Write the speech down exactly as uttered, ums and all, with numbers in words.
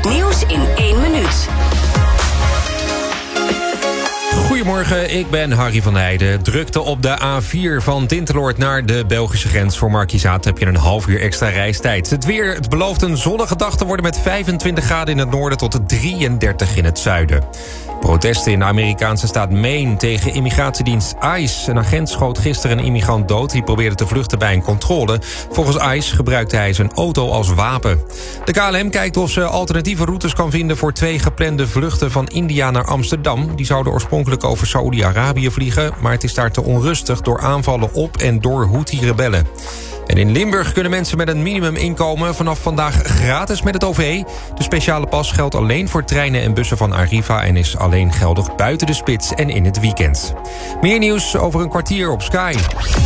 Het nieuws in één minuut. Goedemorgen, ik ben Harry van Heijden. Drukte op de A vier van Dinteloord naar de Belgische grens. Voor Markizaat heb je een half uur extra reistijd. Het weer, het belooft een zonnige dag te worden met vijfentwintig graden in het noorden tot drieëndertig in het zuiden. Protesten in de Amerikaanse staat Maine tegen immigratiedienst ICE. Een agent schoot gisteren een immigrant dood die probeerde te vluchten bij een controle. Volgens ICE gebruikte hij zijn auto als wapen. De K L M kijkt of ze alternatieve routes kan vinden voor twee geplande vluchten van India naar Amsterdam. Die zouden oorspronkelijk over Saoedi-Arabië vliegen, maar het is daar te onrustig door aanvallen op en door Houthi-rebellen. En in Limburg kunnen mensen met een minimuminkomen vanaf vandaag gratis met het O V. De speciale pas geldt alleen voor treinen en bussen van Arriva en is alleen geldig buiten de spits en in het weekend. Meer nieuws over een kwartier op Sky.